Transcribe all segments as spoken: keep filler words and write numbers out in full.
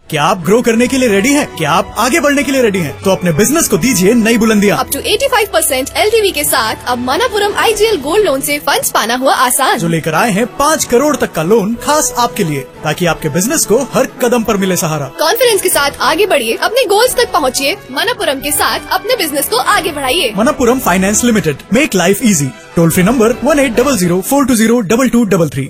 क्या आप ग्रो करने के लिए रेडी हैं? क्या आप आगे बढ़ने के लिए रेडी हैं? तो अपने बिजनेस को दीजिए नई बुलंदियां। अप टू पचासी परसेंट एलटीवी के साथ अब मनापुरम आईजीएल गोल्ड लोन से फंड्स पाना हुआ आसान। जो लेकर आए हैं पाँच करोड़ तक का लोन खास आपके लिए, ताकि आपके बिजनेस को हर कदम पर मिले सहारा। कॉन्फिडेंस के साथ आगे बढ़िए, अपने गोल्स तक पहुँचिए। मनापुरम के साथ अपने बिजनेस को आगे बढ़ाइए। Manappuram finance limited, make life easy. Toll free number one eight double zero four to zero double two double three.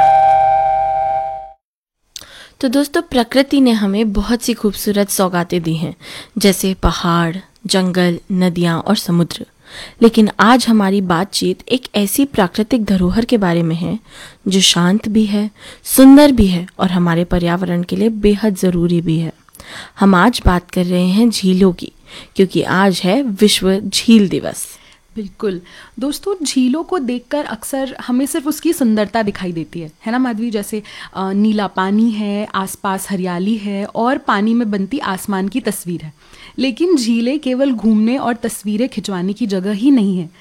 तो दोस्तों, प्रकृति ने हमें बहुत सी खूबसूरत सौगातें दी हैं, जैसे पहाड़, जंगल, नदियाँ और समुद्र। लेकिन आज हमारी बातचीत एक ऐसी प्राकृतिक धरोहर के बारे में है जो शांत भी है, सुंदर भी है और हमारे पर्यावरण के लिए बेहद ज़रूरी भी है। हम आज बात कर रहे हैं झीलों की, क्योंकि आज है विश्व झील दिवस। बिल्कुल दोस्तों, झीलों को देखकर अक्सर हमें सिर्फ उसकी सुंदरता दिखाई देती है है ना माधवी? जैसे अ, नीला पानी है, आसपास हरियाली है और पानी में बनती आसमान की तस्वीर है। लेकिन झीलें केवल घूमने और तस्वीरें खिंचवाने की जगह ही नहीं है।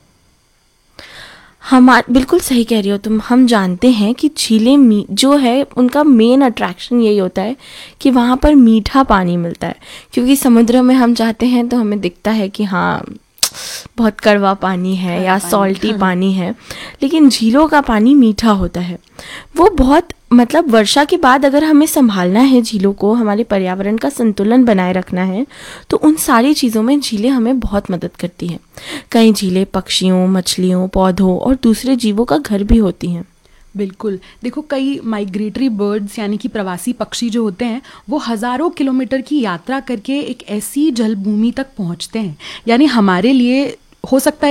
हम बिल्कुल सही कह रही हो तुम। हम जानते हैं कि झीलें जो है उनका मेन अट्रैक्शन यही होता है कि वहाँ पर मीठा पानी मिलता है, क्योंकि समुद्र में हम जाते हैं तो हमें दिखता है कि हाँ बहुत कड़वा पानी है या सॉल्टी पानी है, लेकिन झीलों का पानी मीठा होता है। वो बहुत मतलब वर्षा के बाद अगर हमें संभालना है झीलों को, हमारे पर्यावरण का संतुलन बनाए रखना है, तो उन सारी चीज़ों में झीलें हमें बहुत मदद करती हैं। कई झीलें पक्षियों, मछलियों, पौधों और दूसरे जीवों का घर भी होती हैं। बिल्कुल, देखो कई माइग्रेटरी बर्ड्स यानी कि प्रवासी पक्षी जो होते हैं वो हज़ारों किलोमीटर की यात्रा करके एक ऐसी जलभूमि तक पहुंचते हैं, यानी हमारे लिए हो सकता है